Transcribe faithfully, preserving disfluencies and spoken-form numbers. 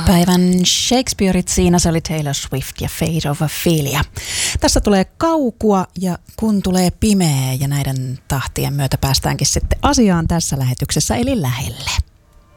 Päivän Shakespeareit siinä se oli Taylor Swift ja Fate of Ophelia. Tässä tulee kaukua ja kun tulee pimeä ja näiden tahtien myötä päästäänkin sitten asiaan tässä lähetyksessä eli lähelle.